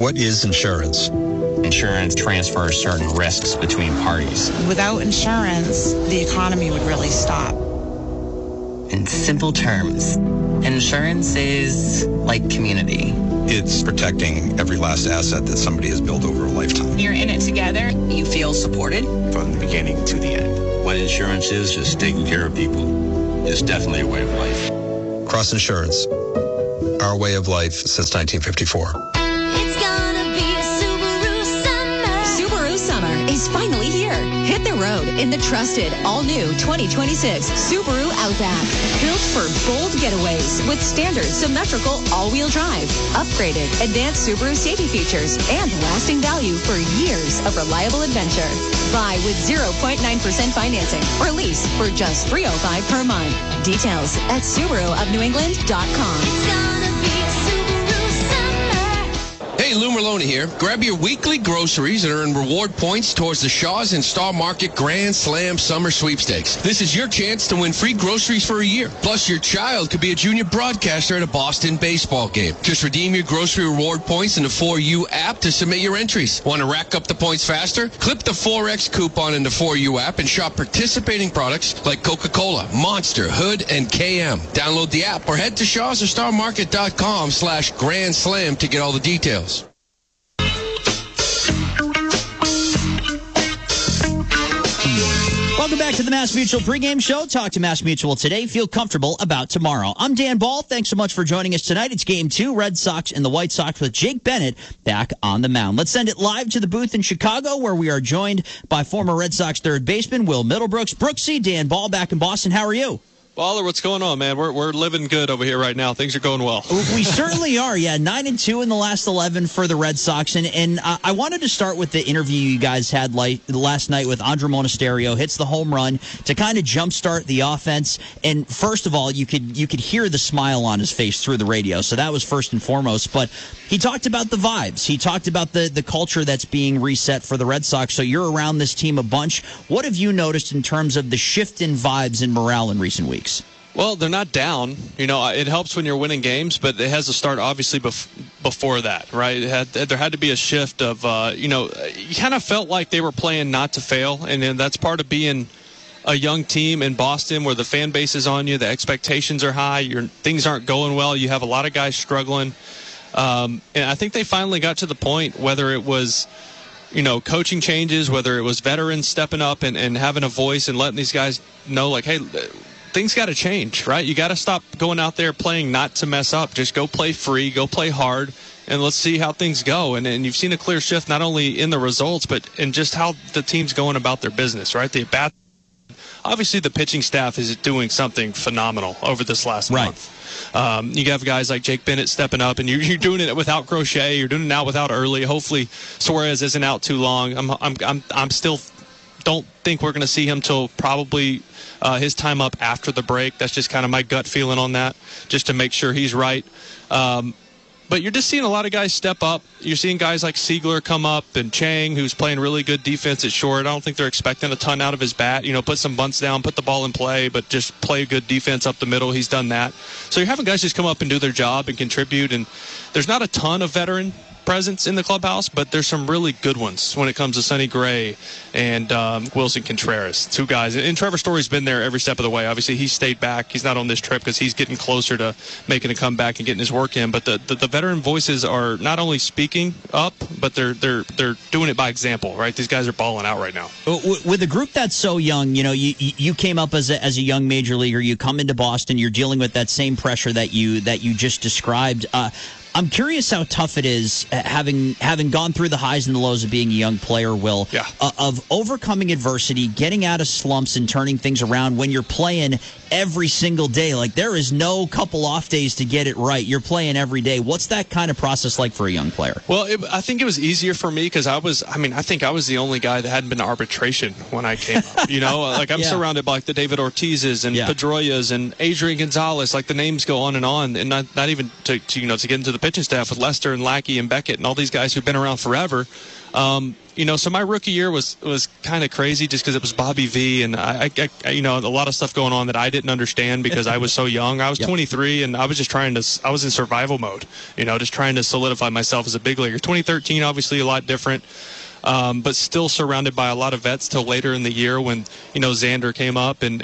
What is insurance? Insurance transfers certain risks between parties. Without insurance, the economy would really stop. In simple terms, insurance is like community. It's protecting every last asset that somebody has built over a lifetime. You're in it together. You feel supported From the beginning to the end. What insurance is just taking care of people. It's definitely a way of life. Cross Insurance. Our way of life since 1954. Is finally here. Hit the road in the trusted, all-new 2026 Subaru Outback. Built for bold getaways with standard symmetrical all-wheel drive, upgraded advanced Subaru safety features, and lasting value for years of reliable adventure. Buy with 0.9% financing or lease for just $305 per month. Details at SubaruofNewEngland.com. It's gonna be a Subaru summer. Hey, Lou Merlone here. Grab your weekly groceries and earn reward points towards the Shaw's and Star Market Grand Slam Summer Sweepstakes. This is your chance to win free groceries for a year. Plus, your child could be a junior broadcaster at a Boston baseball game. Just redeem your grocery reward points in the 4U app to submit your entries. Want to rack up the points faster? Clip the 4X coupon in the 4U app and shop participating products like Coca-Cola, Monster, Hood, and KM. Download the app or head to shawsorstarmarket.com/Grand Slam to get all the details. Welcome back to the Mass Mutual pregame show. Talk to Mass Mutual today. Feel comfortable about tomorrow. I'm Dan Ball. Thanks so much for joining us tonight. It's Game 2, Red Sox and the White Sox with Jake Bennett back on the mound. Let's send it live to the booth in Chicago where we are joined by former Red Sox third baseman Will Middlebrooks. Brooksy, Dan Ball back in Boston. How are you? Baller, what's going on, man? We're living good over here right now. Things are going well. We certainly are, yeah. 9-2 in the last 11 for the Red Sox. And I wanted to start with the interview you guys had last night with Andrew Monasterio. Hits the home run to kind of jumpstart the offense. And first of all, you could hear the smile on his face through the radio. So that was first and foremost. But he talked about the vibes. He talked about the culture that's being reset for the Red Sox. So you're around this team a bunch. What have you noticed in terms of the shift in vibes and morale in recent weeks? Well, they're not down. You know, it helps when you're winning games, but it has to start obviously before that, right? There had to be a shift of, you kind of felt like they were playing not to fail, and then that's part of being a young team in Boston where the fan base is on you, the expectations are high, things aren't going well, you have a lot of guys struggling. And I think they finally got to the point, whether it was coaching changes, whether it was veterans stepping up and having a voice and letting these guys know, like, hey, things got to change, right? You got to stop going out there playing not to mess up. Just go play free, go play hard, and let's see how things go. And you've seen a clear shift not only in the results, but in just how the team's going about their business, right? Obviously, the pitching staff is doing something phenomenal over this last month. You have guys like Jake Bennett stepping up, and you're doing it without Crochet. You're doing it now without Early. Hopefully, Suarez isn't out too long. I'm still don't think we're going to see him till probably his time up after the break. That's just kind of my gut feeling on that, just to make sure he's right. But you're just seeing a lot of guys step up. You're seeing guys like Siegler come up and Chang, who's playing really good defense at short. I don't think they're expecting a ton out of his bat. Put some bunts down, put the ball in play, but just play good defense up the middle. He's done that. So you're having guys just come up and do their job and contribute. And there's not a ton of veteran presence in the clubhouse, but there's some really good ones when it comes to Sonny Gray and Wilson Contreras, two guys. And Trevor Story's been there every step of the way. Obviously, he stayed back. He's not on this trip because he's getting closer to making a comeback and getting his work in. But the veteran voices are not only speaking up, but they're doing it by example, right? These guys are balling out right now. With a group that's so young, you came up as a young major leaguer. You come into Boston. You're dealing with that same pressure that you just described. I'm curious how tough it is, having gone through the highs and the lows of being a young player, Will, of overcoming adversity, getting out of slumps and turning things around when you're playing every single day. Like, there is no couple off days to get it right. You're playing every day. What's that kind of process like for a young player? Well, I think it was easier for me because I think I was the only guy that hadn't been to arbitration when I came up. Like I'm surrounded by like the David Ortizes and Pedroias and Adrian Gonzalez. Like the names go on, and not even to get into the pitching staff with Lester and Lackey and Beckett and all these guys who've been around forever. So my rookie year was kind of crazy just because it was Bobby V, and I a lot of stuff going on that I didn't understand because I was so young. I was 23, and I was just I was in survival mode, just trying to solidify myself as a big leaguer. 2013, obviously a lot different, but still surrounded by a lot of vets till later in the year when, Xander came up and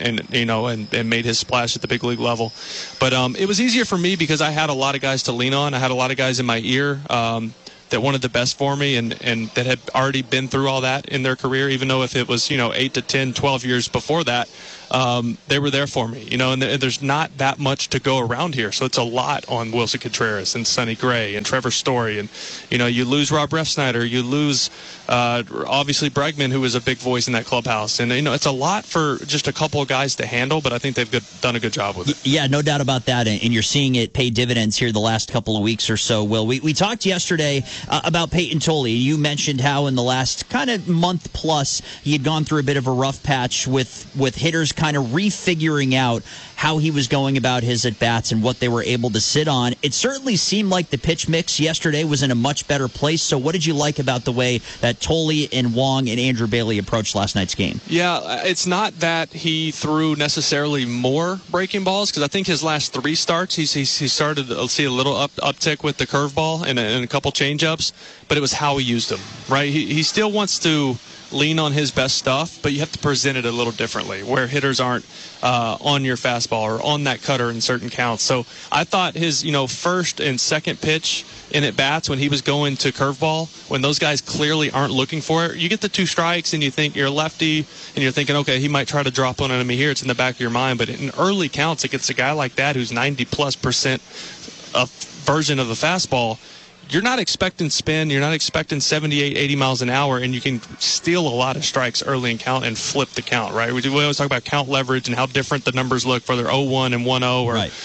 made his splash at the big league level. But it was easier for me because I had a lot of guys to lean on. I had a lot of guys in my ear that wanted the best for me and that had already been through all that in their career, even though if it was, 8 to 10, 12 years before that, they were there for me, and there's not that much to go around here. So it's a lot on Wilson Contreras and Sonny Gray and Trevor Story. And, you lose Rob Refsnyder, you lose, obviously Bregman, who was a big voice in that clubhouse. And, it's a lot for just a couple of guys to handle, but I think they've done a good job with it. Yeah, no doubt about that. And you're seeing it pay dividends here the last couple of weeks or so, Will. We talked yesterday about Peyton Tolley. You mentioned how in the last kind of month plus he had gone through a bit of a rough patch with hitters kind of refiguring out how he was going about his at-bats and what they were able to sit on. It certainly seemed like the pitch mix yesterday was in a much better place. So what did you like about the way that Tolley and Wong and Andrew Bailey approached last night's game? Yeah, it's not that he threw necessarily more breaking balls, because I think his last 3 starts, he started to see a little uptick with the curveball and a couple changeups, but it was how he used them, right? He still wants to lean on his best stuff, but you have to present it a little differently, where hitters aren't on your fastball or on that cutter in certain counts. So I thought his, first and second pitch in at bats when he was going to curveball, when those guys clearly aren't looking for it, you get the 2 strikes and you think you're a lefty and you're thinking, okay, he might try to drop one on me here. It's in the back of your mind. But in early counts against a guy like that who's 90+% a version of the fastball, you're not expecting spin, you're not expecting 78, 80 miles an hour, and you can steal a lot of strikes early in count and flip the count, right? We always talk about count leverage and how different the numbers look for their 0-1 and 1-0 or, right.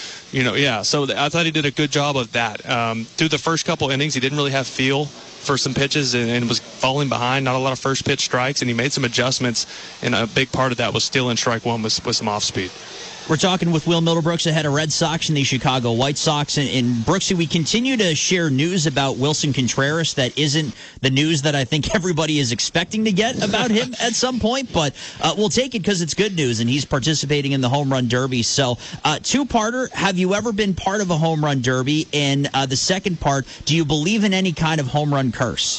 So I thought he did a good job of that. Through the first couple innings, he didn't really have feel for some pitches and was falling behind, not a lot of first pitch strikes, and he made some adjustments, and a big part of that was stealing strike one with some off speed. We're talking with Will Middlebrooks, ahead of Red Sox and the Chicago White Sox. And Brooksy, we continue to share news about Wilson Contreras that isn't the news that I think everybody is expecting to get about him at some point. But we'll take it because it's good news, and he's participating in the Home Run Derby. So, 2-parter, have you ever been part of a Home Run Derby? And the second part, do you believe in any kind of home run curse?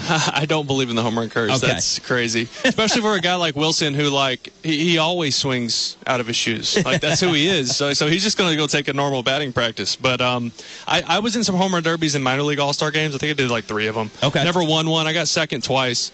I don't believe in the home run curse. Okay. That's crazy, especially for a guy like Wilson who he always swings out of his shoes. Like that's who he is. So he's just going to go take a normal batting practice. But I was in some home run derbies in minor league all-star games. I think I did 3 of them. Okay. Never won one. I got second twice.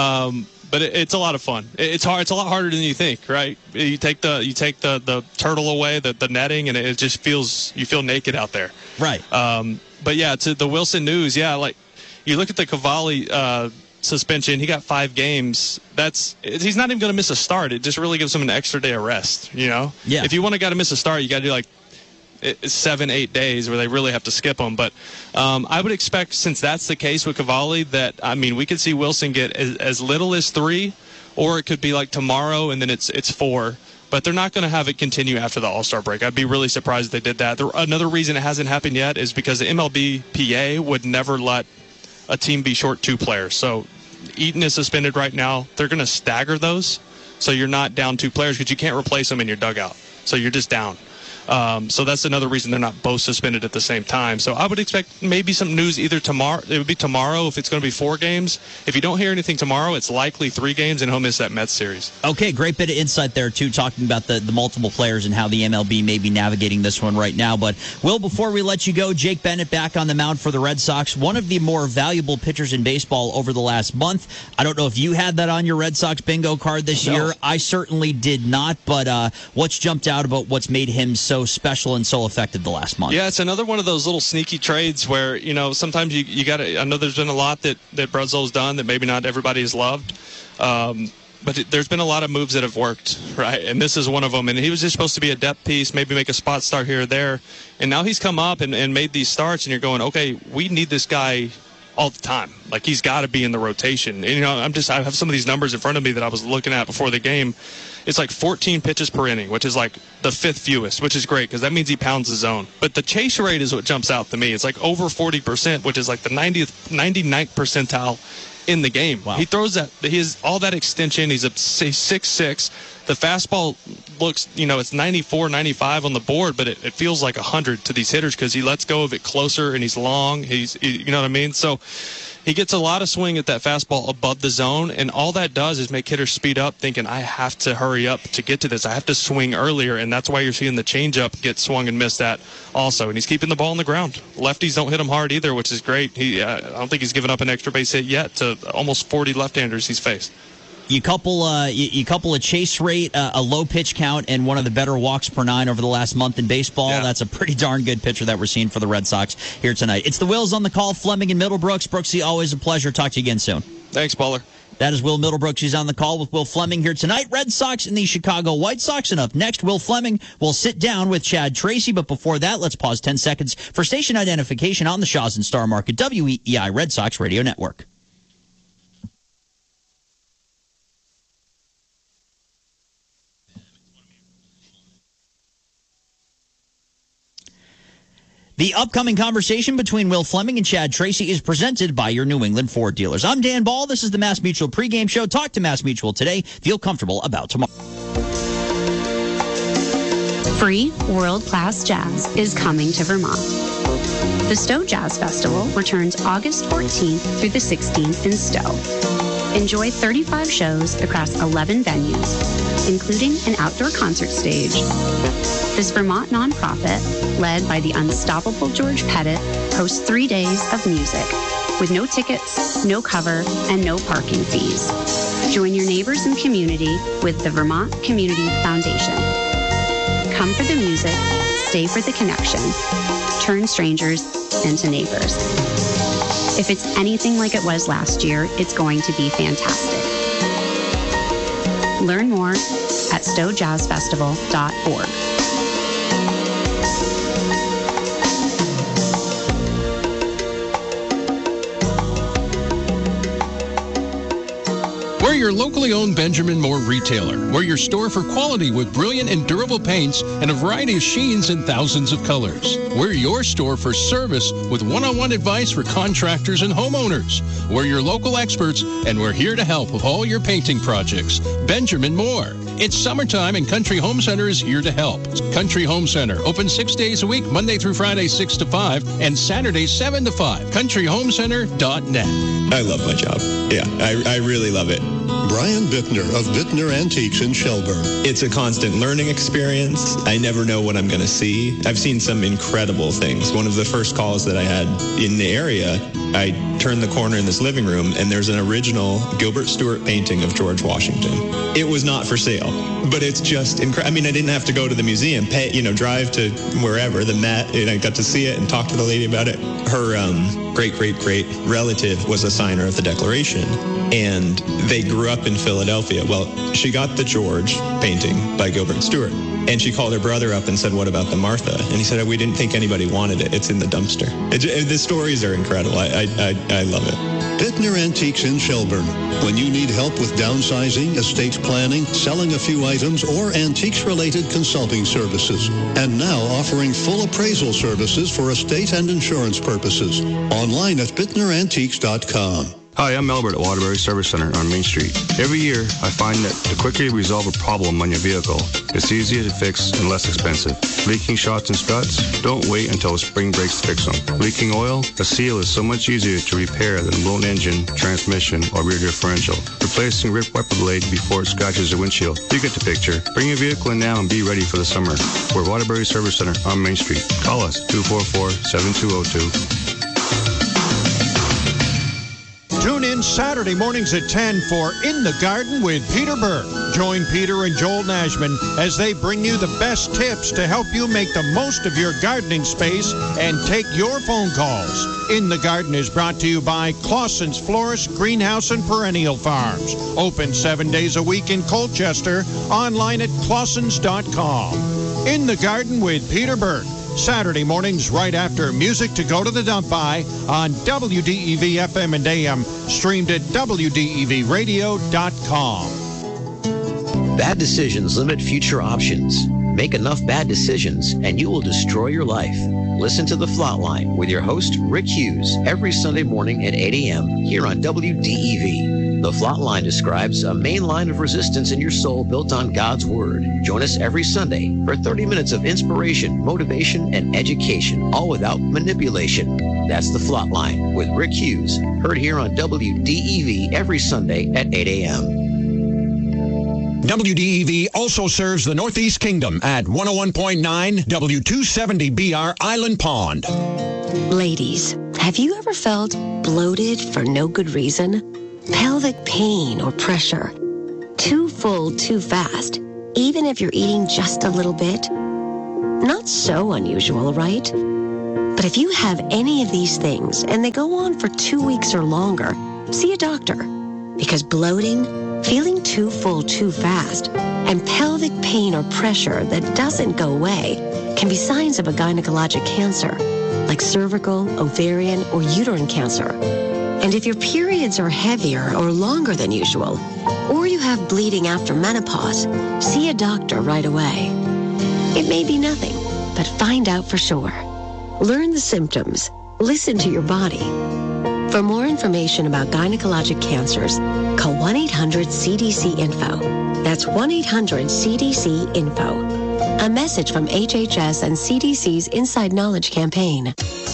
But it's a lot of fun. It's hard. It's a lot harder than you think, right? You take the turtle away, the netting, and it just you feel naked out there. Right. But yeah, to the Wilson news, yeah, you look at the Cavalli suspension. He got 5 games. He's not even going to miss a start. It just really gives him an extra day of rest. Yeah. If you want to miss a start, you got to do 7-8 days where they really have to skip him. But I would expect, since that's the case with Cavalli, that we could see Wilson get as little as 3, or it could be like tomorrow and then it's 4. But they're not going to have it continue after the All-Star break. I'd be really surprised if they did that. Another reason it hasn't happened yet is because the MLBPA would never let a team be short 2 players. So Eaton is suspended right now. They're going to stagger those, so you're not down 2 players because you can't replace them in your dugout. So you're just down. So that's another reason they're not both suspended at the same time. So I would expect maybe some news either tomorrow. It would be tomorrow if it's going to be 4 games. If you don't hear anything tomorrow, it's likely 3 games, and he'll miss that Mets series. Okay, great bit of insight there, too, talking about the multiple players and how the MLB may be navigating this one right now. But, Will, before we let you go, Jake Bennett back on the mound for the Red Sox, one of the more valuable pitchers in baseball over the last month. I don't know if you had that on your Red Sox bingo card this year. I certainly did not, but what's jumped out about what's made him so special and so effective the last month? Yeah, it's another one of those little sneaky trades where, sometimes you got to, I know there's been a lot that Bledsoe's done that maybe not everybody has loved. But there's been a lot of moves that have worked, right? And this is one of them. And he was just supposed to be a depth piece, maybe make a spot start here or there. And now he's come up and made these starts, and you're going, okay, we need this guy all the time. Like, he's got to be in the rotation. And, I have some of these numbers in front of me that I was looking at before the game. It's like 14 pitches per inning, which is like the 5th fewest, which is great because that means he pounds the zone. But the chase rate is what jumps out to me. It's like over 40%, which is like the 99th percentile in the game. Wow. He throws that. He has all that extension. He's a 6'6". The fastball looks, it's 94, 95 on the board, but it feels like 100 to these hitters because he lets go of it closer and he's long. You know what I mean? So he gets a lot of swing at that fastball above the zone, and all that does is make hitters speed up, thinking, I have to hurry up to get to this. I have to swing earlier, and that's why you're seeing the changeup get swung and missed at also. And he's keeping the ball on the ground. Lefties don't hit him hard either, which is great. I don't think he's given up an extra base hit yet to almost 40 left-handers he's faced. You couple a chase rate, a low pitch count, and one of the better walks per 9 over the last month in baseball. Yeah. That's a pretty darn good pitcher that we're seeing for the Red Sox here tonight. It's the Wills on the call, Fleming and Middlebrooks. Brooksy, always a pleasure. Talk to you again soon. Thanks, Baller. That is Will Middlebrooks. He's on the call with Will Fleming here tonight. Red Sox and the Chicago White Sox. And up next, Will Fleming will sit down with Chad Tracy. But before that, let's pause 10 seconds for station identification on the Shaws and Star Market, WEEI Red Sox Radio Network. The upcoming conversation between Will Fleming and Chad Tracy is presented by your New England Ford dealers. I'm Dan Ball. This is the Mass Mutual pregame show. Talk to Mass Mutual today. Feel comfortable about tomorrow. Free world-class jazz is coming to Vermont. The Stowe Jazz Festival returns August 14th through the 16th in Stowe. Enjoy 35 shows across 11 venues, including an outdoor concert stage. This Vermont nonprofit, led by the unstoppable George Pettit, hosts 3 days of music with no tickets, no cover, and no parking fees. Join your neighbors and community with the Vermont Community Foundation. Come for the music, stay for the connection, turn strangers into neighbors. If it's anything like it was last year, it's going to be fantastic. Learn more at stowejazzfestival.org. We're your locally owned Benjamin Moore retailer. We're your store for quality with brilliant and durable paints and a variety of sheens in thousands of colors. We're your store for service with one-on-one advice for contractors and homeowners. We're your local experts, and we're here to help with all your painting projects. Benjamin Moore. It's summertime, and Country Home Center is here to help. Country Home Center, open 6 days a week, Monday through Friday, 6 to 5, and Saturday, 7 to 5. CountryHomeCenter.net. I love my job. Yeah, I really love it. Brian Bittner of Bittner Antiques in Shelburne. It's a constant learning experience. I never know what I'm going to see. I've seen some incredible things. One of the first calls that I had in the area, I turned the corner in this living room, and there's an original Gilbert Stuart painting of George Washington. It was not for sale, but it's just incredible. I mean, I didn't have to go to the museum, drive to wherever, the Met, and I got to see it and talk to the lady about it. Her great-great-great relative was a signer of the Declaration, and they grew up in Philadelphia. Well, she got the George painting by Gilbert Stuart, and she called her brother up and said, "What about the Martha?" And he said, "We didn't think anybody wanted it. It's in the dumpster." The stories are incredible. I love it. Bittner Antiques in Shelburne. When you need help with downsizing, estate planning, selling a few items, or antiques-related consulting services. And now offering full appraisal services for estate and insurance purposes. Online at BittnerAntiques.com. Hi, I'm Albert at Waterbury Service Center on Main Street. Every year, I find that the quicker you resolve a problem on your vehicle, it's easier to fix and less expensive. Leaking shocks and struts? Don't wait until spring breaks to fix them. Leaking oil? A seal is so much easier to repair than a blown engine, transmission, or rear differential. Replacing ripped wiper blade before it scratches your windshield. You get the picture. Bring your vehicle in now and be ready for the summer. We're Waterbury Service Center on Main Street. Call us, 244-7202. Tune in Saturday mornings at 10 for In the Garden with Peter Burke. Join Peter and Joel Nashman as they bring you the best tips to help you make the most of your gardening space and take your phone calls. In the Garden is brought to you by Clausen's Florist, Greenhouse, and Perennial Farms. Open 7 days a week in Colchester. Online at clausens.com. In the Garden with Peter Burke. Saturday mornings right after Music to Go to the Dump By on WDEV FM and AM, streamed at WDEVradio.com. Bad decisions limit future options. Make enough bad decisions and you will destroy your life. Listen to The Flatline with your host, Rick Hughes, every Sunday morning at 8 a.m. here on WDEV. The Flatline describes a main line of resistance in your soul built on God's Word. Join us every Sunday for 30 minutes of inspiration, motivation, and education, all without manipulation. That's The Flatline with Rick Hughes, heard here on WDEV every Sunday at 8 a.m. WDEV also serves the Northeast Kingdom at 101.9 W270BR Island Pond. Ladies, have you ever felt bloated for no good reason? Pelvic pain or pressure? Too full, too fast, even if you're eating just a little bit? Not so unusual, right? But if you have any of these things and they go on for 2 weeks or longer, see a doctor. Because bloating, feeling too full too fast, and pelvic pain or pressure that doesn't go away can be signs of a gynecologic cancer, like cervical, ovarian, or uterine cancer. And if your periods are heavier or longer than usual, or you have bleeding after menopause, see a doctor right away. It may be nothing, but find out for sure. Learn the symptoms. Listen to your body. For more information about gynecologic cancers, call 1-800-CDC-INFO. That's 1-800-CDC-INFO. A message from HHS and CDC's Inside Knowledge campaign.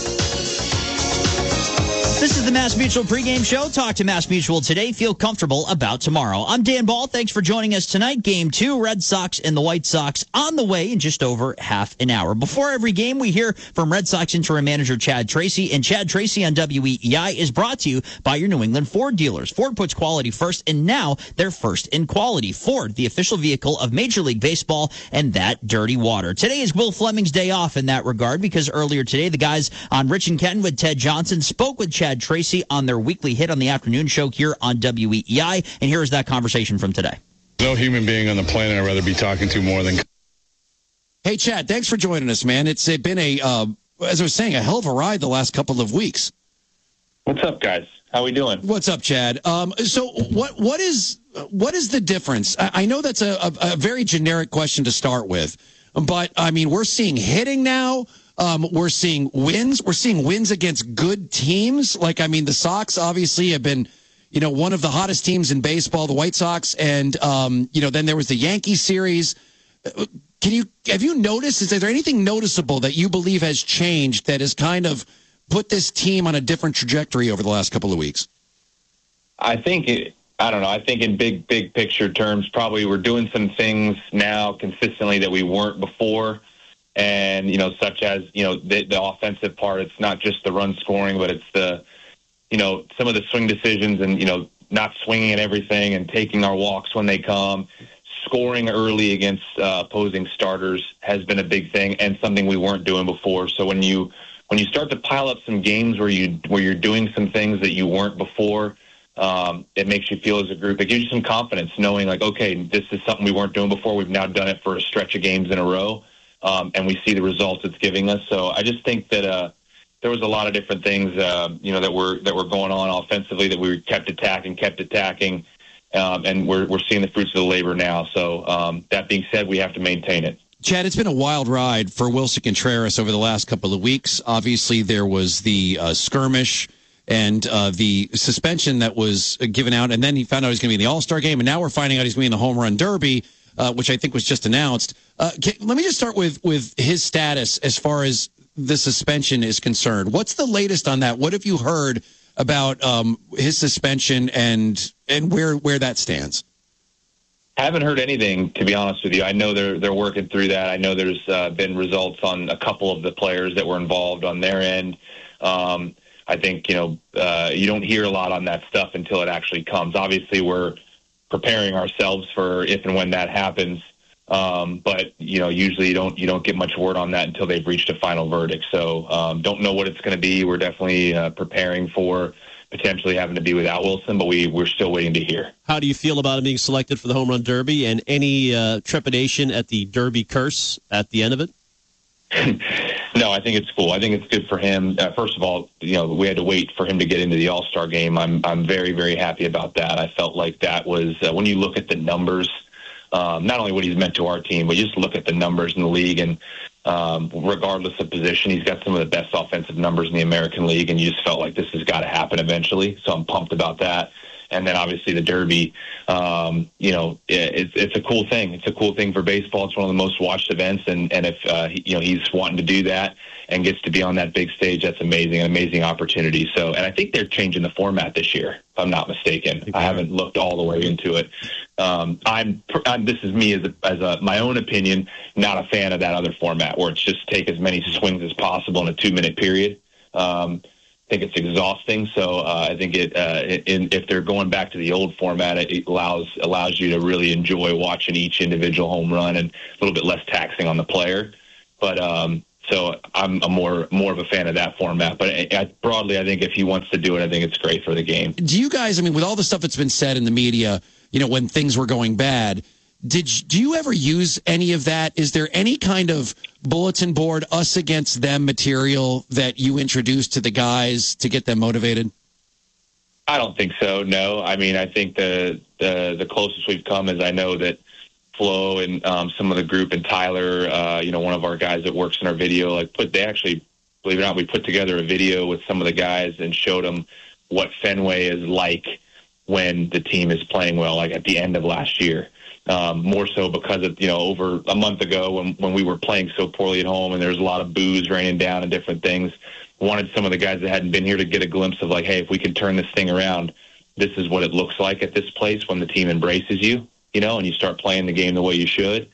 This is the Mass Mutual pregame show. Talk to Mass Mutual today. Feel comfortable about tomorrow. I'm Dan Ball. Thanks for joining us tonight. Game 2, Red Sox and the White Sox on the way in just over half an hour. Before every game, we hear from Red Sox interim manager Chad Tracy. And Chad Tracy on WEEI is brought to you by your New England Ford dealers. Ford puts quality first, and now they're first in quality. Ford, the official vehicle of Major League Baseball and that dirty water. Today is Will Fleming's day off in that regard because earlier today, the guys on Rich and Ken with Ted Johnson spoke with Chad Tracy on their weekly hit on the afternoon show here on WEEI. And here is that conversation from today. No human being on the planet I'd rather be talking to more than... Hey, Chad, thanks for joining us, man. It's been as I was saying, a hell of a ride the last couple of weeks. What's up, guys? How we doing? What's up, Chad? So what is the difference? I know that's a very generic question to start with, but, I mean, we're seeing hitting now. We're seeing wins. We're seeing wins against good teams. Like, I mean, the Sox obviously have been, one of the hottest teams in baseball, the White Sox. And, then there was the Yankees series. Have you noticed, is there anything noticeable that you believe has changed that has kind of put this team on a different trajectory over the last couple of weeks? I think in big picture terms, probably we're doing some things now consistently that we weren't before. And, such as, the offensive part, it's not just the run scoring, but it's the, some of the swing decisions and, not swinging at everything and taking our walks when they come. Scoring early against opposing starters has been a big thing and something we weren't doing before. So when you start to pile up some games where you're doing some things that you weren't before, it makes you feel as a group. It gives you some confidence knowing like, okay, this is something we weren't doing before. We've now done it for a stretch of games in a row. And we see the results it's giving us. So I just think that there was a lot of different things, that were going on offensively that we kept attacking, and we're seeing the fruits of the labor now. So that being said, we have to maintain it. Chad, it's been a wild ride for Wilson Contreras over the last couple of weeks. Obviously, there was the skirmish and the suspension that was given out, and then he found out he's going to be in the All-Star game, and now we're finding out he's going to be in the Home Run Derby, which I think was just announced. Let me just start with his status as far as the suspension is concerned. What's the latest on that? What have you heard about his suspension and where that stands? I haven't heard anything, to be honest with you. I know they're working through that. I know there's been results on a couple of the players that were involved on their end. I think, you don't hear a lot on that stuff until it actually comes. Obviously, we're preparing ourselves for if and when that happens. But usually you don't get much word on that until they've reached a final verdict. So don't know what it's going to be. We're definitely preparing for potentially having to be without Wilson, but we're still waiting to hear. How do you feel about him being selected for the Home Run Derby, and any trepidation at the Derby curse at the end of it? No, I think it's cool. I think it's good for him. First of all, we had to wait for him to get into the All-Star game. I'm very, very happy about that. I felt like that was, when you look at the numbers, not only what he's meant to our team, but just look at the numbers in the league. And regardless of position, he's got some of the best offensive numbers in the American League, and you just felt like this has got to happen eventually. So I'm pumped about that. And then obviously the Derby, it's a cool thing. It's a cool thing for baseball. It's one of the most watched events. And if, he's wanting to do that and gets to be on that big stage, that's amazing, an amazing opportunity. So, and I think they're changing the format this year, if I'm not mistaken. I haven't looked all the way into it. This is me as my own opinion, not a fan of that other format where it's just take as many swings as possible in a 2-minute period. I think it's exhausting. So I think if they're going back to the old format, it allows you to really enjoy watching each individual home run and a little bit less taxing on the player. But so I'm more of a fan of that format. But broadly, I think if he wants to do it, I think it's great for the game. Do you guys, with all the stuff that's been said in the media, when things were going bad, do you ever use any of that? Is there any kind of bulletin board, us against them material that you introduce to the guys to get them motivated? I don't think so, no. I think the closest we've come is I know that Flo and some of the group and Tyler, one of our guys that works in our video, they actually, believe it or not, we put together a video with some of the guys and showed them what Fenway is like when the team is playing well, like at the end of last year. More so because of, over a month ago when we were playing so poorly at home and there was a lot of booze raining down and different things, wanted some of the guys that hadn't been here to get a glimpse of hey, if we can turn this thing around, this is what it looks like at this place when the team embraces you, and you start playing the game the way you should.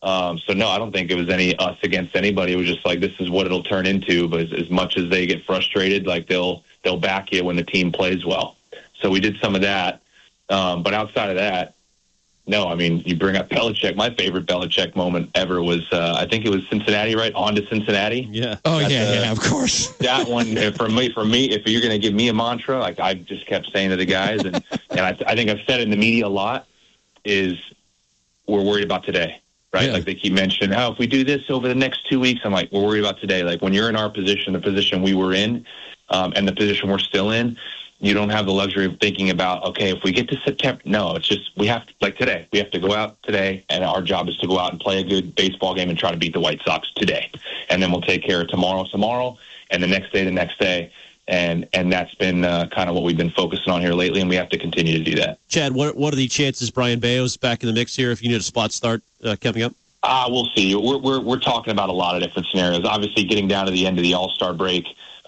So no, I don't think it was any us against anybody. It was just this is what it'll turn into. But as much as they get frustrated, they'll back you when the team plays well. So we did some of that. But outside of that, no, you bring up Belichick. My favorite Belichick moment ever was, I think it was Cincinnati, right? On to Cincinnati. Yeah. Oh, yeah, of course. That one, for me, if you're going to give me a mantra, I just kept saying to the guys, and I think I've said it in the media a lot, is we're worried about today, right? Yeah. They keep mentioning, if we do this over the next 2 weeks, I'm we're worried about today. When you're in our position, the position we were in, and the position we're still in, you don't have the luxury of thinking about, okay, if we get to September, no, it's just, we have to, today, we have to go out today, and our job is to go out and play a good baseball game and try to beat the White Sox today. And then we'll take care of tomorrow, and the next day. And that's been kind of what we've been focusing on here lately, and we have to continue to do that. Chad, what are the chances Brian Bayo's back in the mix here if you need a spot start coming up? We'll see. We're talking about a lot of different scenarios. Obviously, getting down to the end of the All-Star break,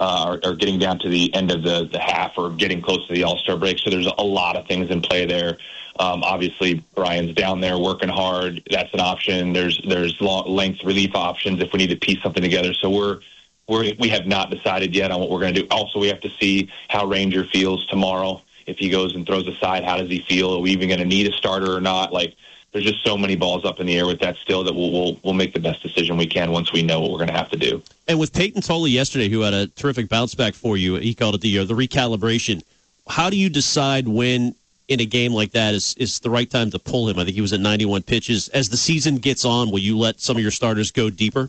or getting down to the end of the half, or getting close to the All-Star break. So there's a lot of things in play there. Obviously, Brian's down there working hard. That's an option. There's length relief options if we need to piece something together. So we have not decided yet on what we're going to do. Also, we have to see how Ranger feels tomorrow. If he goes and throws a side, how does he feel? Are we even going to need a starter or not? There's just so many balls up in the air with that still that we'll make the best decision we can once we know what we're going to have to do. And with Peyton Tolley yesterday, who had a terrific bounce back for you, he called it the recalibration. How do you decide when in a game like that is the right time to pull him? I think he was at 91 pitches. As the season gets on, will you let some of your starters go deeper?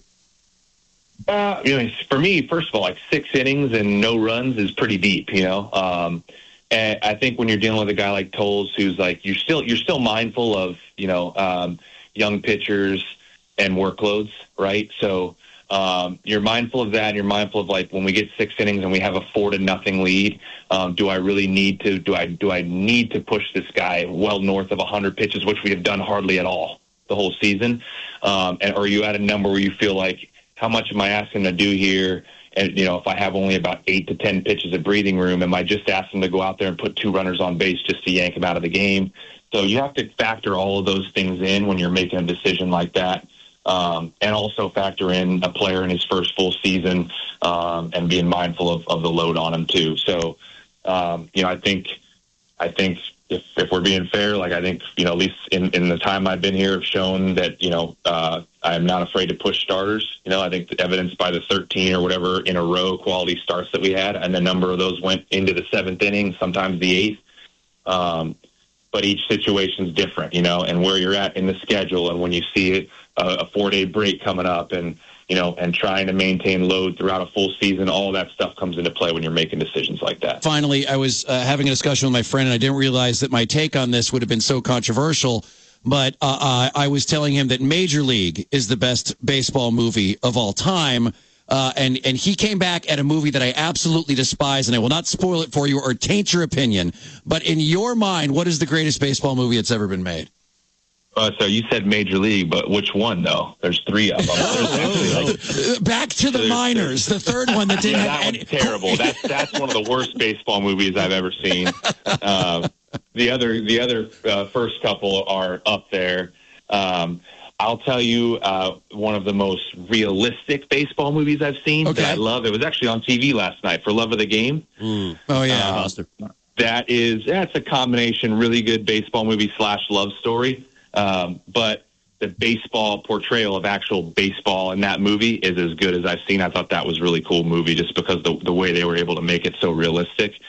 For me, first of all, 6 innings and no runs is pretty deep, And I think when you're dealing with a guy like Tolles, who's you're still mindful of, young pitchers and workloads, right? So you're mindful of that, and you're mindful of when we get 6 innings and we have a 4-0 lead. Do I really need to? Do I need to push this guy well north of 100 pitches, which we have done hardly at all the whole season? And are you at a number where you feel how much am I asking to do here? And, if I have only about 8 to 10 pitches of breathing room, am I just asking to go out there and put 2 runners on base just to yank him out of the game? So you have to factor all of those things in when you're making a decision like that. And also factor in a player in his first full season and being mindful of the load on him too. So, I think if we're being fair, I think, at least in the time I've been here, have shown that, I'm not afraid to push starters. I think the evidenced by the 13 or whatever in a row quality starts that we had, and a number of those went into the 7th inning, sometimes the 8th. But each situation is different, and where you're at in the schedule, and when you see a 4-day break coming up, and and trying to maintain load throughout a full season. All that stuff comes into play when you're making decisions like that. Finally, I was having a discussion with my friend, and I didn't realize that my take on this would have been so controversial. But I was telling him that Major League is the best baseball movie of all time. And he came back at a movie that I absolutely despise, and I will not spoil it for you or taint your opinion. But in your mind, what is the greatest baseball movie that's ever been made? So you said Major League, but which one, though? There's 3 of them. Back to the Minors, the third one that didn't have any... That one's terrible. That's one of the worst baseball movies I've ever seen. The other first couple are up there. I'll tell you one of the most realistic baseball movies I've seen that I love. It was actually on TV last night, For Love of the Game. Oh, yeah. That's a combination, really good baseball movie / love story. But the baseball portrayal of actual baseball in that movie is as good as I've seen. I thought that was a really cool movie just because the way they were able to make it so realistic.